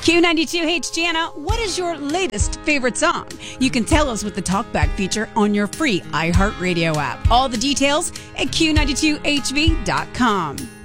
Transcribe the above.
Q92H Jana, what is your latest favorite song? You can tell us with the TalkBack feature on your free iHeartRadio app. All the details at Q92HV.com.